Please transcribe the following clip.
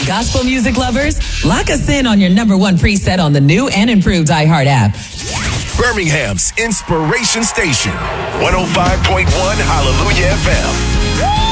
Gospel music lovers, lock us in on your number one preset on the new and improved iHeart app. Birmingham's Inspiration Station, 105.1 Hallelujah FM.